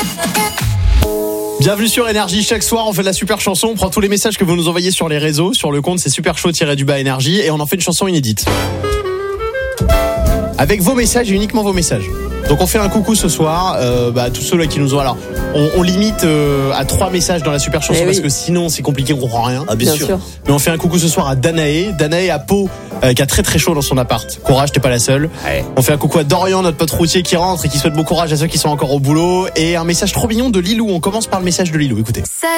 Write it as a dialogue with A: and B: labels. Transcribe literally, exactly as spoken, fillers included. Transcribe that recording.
A: Bienvenue sur Énergie. Chaque soir, on fait de la super chanson. On prend tous les messages que vous nous envoyez sur les réseaux, sur le compte, c'est super chaud-du-bas énergie, et on en fait une chanson inédite. Avec vos messages et uniquement vos messages. Donc on fait un coucou ce soir euh, bah, à tous ceux-là qui nous ont... Alors, on, on limite euh, à trois messages dans la super chanson
B: eh
A: parce
B: oui.
A: que sinon c'est compliqué, on comprend rien.
C: Ah bien,
B: Bien
C: sûr.
B: sûr.
A: Mais on fait un coucou ce soir à Danae. Danae à Pau, euh, qui a très très chaud dans son appart. Courage, t'es pas la seule.
C: Ouais.
A: On fait un coucou à Dorian, notre pote routier qui rentre et qui souhaite bon courage à ceux qui sont encore au boulot. Et un message trop mignon de Lilou. On commence par le message de Lilou, écoutez.